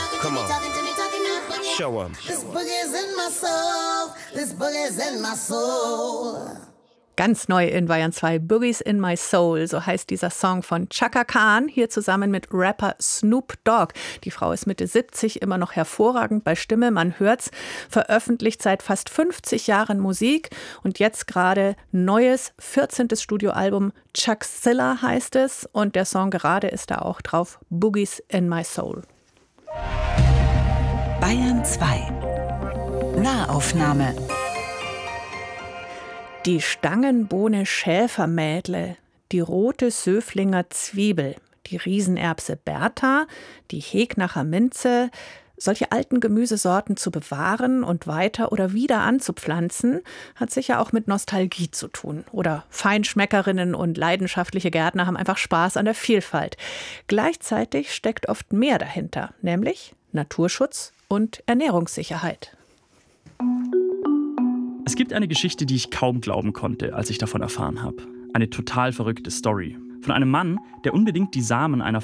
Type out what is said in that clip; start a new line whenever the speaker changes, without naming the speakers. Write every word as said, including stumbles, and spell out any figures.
Come on. Show 'em.
This boogie's in my soul. This boogie's in my soul.
Ganz neu in Bayern zwei, Boogies in My Soul, so heißt dieser Song von Chaka Khan, hier zusammen mit Rapper Snoop Dogg. Die Frau ist Mitte siebzig, immer noch hervorragend bei Stimme, man hört's, veröffentlicht seit fast fünfzig Jahren Musik und jetzt gerade neues, vierzehntes Studioalbum, Chuckzilla heißt es und der Song gerade ist da auch drauf, Boogies in My Soul.
Bayern zwei. Nahaufnahme.
Die Stangenbohne Schäfermädle, die rote Söflinger Zwiebel, die Riesenerbse Bertha, die Hegnacher Minze. Solche alten Gemüsesorten zu bewahren und weiter oder wieder anzupflanzen, hat sicher auch mit Nostalgie zu tun. Oder Feinschmeckerinnen und leidenschaftliche Gärtner haben einfach Spaß an der Vielfalt. Gleichzeitig steckt oft mehr dahinter, nämlich Naturschutz und Ernährungssicherheit.
Es gibt eine Geschichte, die ich kaum glauben konnte, als ich davon erfahren habe. Eine total verrückte Story. Von einem Mann, der unbedingt die Samen einer